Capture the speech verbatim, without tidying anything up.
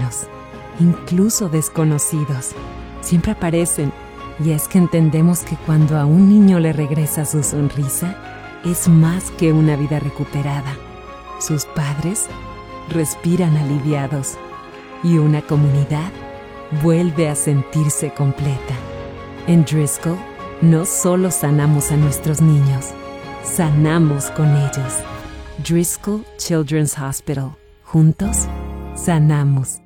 humanos, incluso desconocidos. Siempre aparecen, y es que entendemos que cuando a un niño le regresa su sonrisa, es más que una vida recuperada. Sus padres respiran aliviados y una comunidad vuelve a sentirse completa. En Driscoll no solo sanamos a nuestros niños, sanamos con ellos. Driscoll Children's Hospital. Juntos, sanamos.